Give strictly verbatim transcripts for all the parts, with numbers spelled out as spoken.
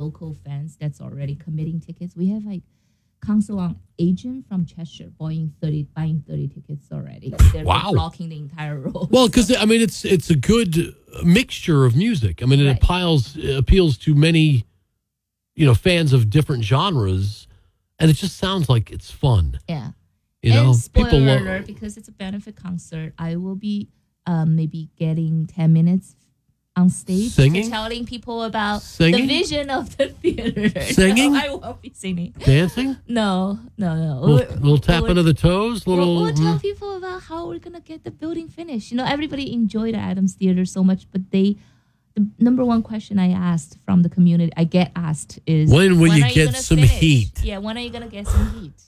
local fans that's already committing tickets. We have like Council on Agent from Cheshire buying thirty, buying thirty tickets already. They're Wow. blocking the entire road. Well, because I mean, it's it's a good mixture of music. I mean, it Right. appeals it appeals to many, you know, fans of different genres, and it just sounds like it's fun. Yeah. You and know, spoiler people lo- alert, because it's a benefit concert, I will be um, maybe getting ten minutes on stage Singing? to telling people about Singing? the vision of the theater. Singing? No, I won't be singing. dancing, No, no, no. little, We're- little tap we're- under the toes, We'll, little. we'll tell mm. people about how we're gonna get the building finished. You know, everybody enjoyed the Adams Theater so much, but they, the number one question I asked from the community, I get asked is, When will you are get gonna some finish? heat? Yeah, when are you gonna get some heat?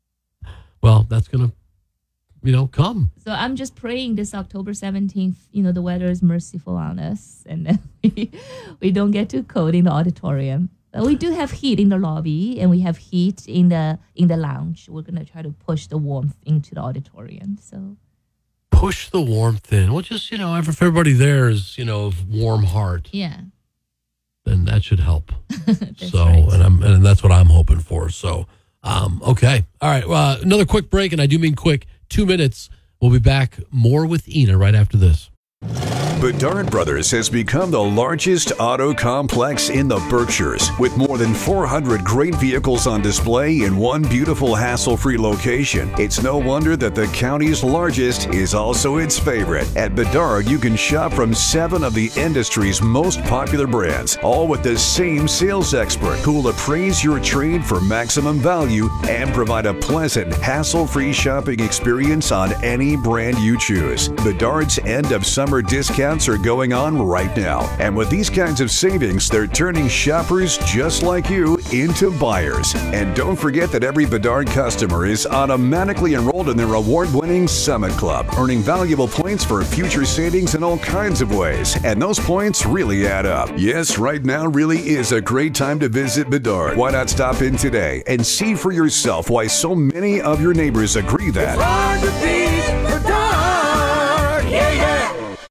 Well, that's gonna, you know, come. So I'm just praying this October seventeenth, you know, the weather is merciful on us and then we, we don't get too cold in the auditorium. But we do have heat in the lobby and we have heat in the in the lounge. We're going to try to push the warmth into the auditorium. So Push the warmth in. Well, just, you know, if everybody there is, you know, of warm heart, yeah. then that should help. That's so, right. and I'm and that's what I'm hoping for. So, um, okay, all right. Well, another quick break, and I do mean quick. Two minutes. We'll be back more with Ina right after this. Bedard Brothers has become the largest auto complex in the Berkshires, with more than four hundred great vehicles on display in one beautiful hassle-free location. It's no wonder that the county's largest is also its favorite. At Bedard, you can shop from seven of the industry's most popular brands, all with the same sales expert who will appraise your trade for maximum value and provide a pleasant, hassle-free shopping experience on any brand you choose. Bedard's end of summer discounts are going on right now. And with these kinds of savings, they're turning shoppers just like you into buyers. And don't forget that every Bedard customer is automatically enrolled in their award-winning Summit Club, earning valuable points for future savings in all kinds of ways. And those points really add up. Yes, right now really is a great time to visit Bedard. Why not stop in today and see for yourself why so many of your neighbors agree that